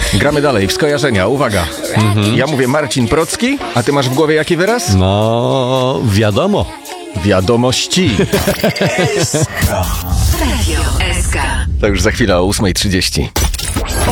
Gramy dalej, w skojarzenia, uwaga. Ja mówię Marcin Procki, a ty masz w głowie jaki wyraz? No, wiadomo. Wiadomości. Radio SK. To już za chwilę o 8:30.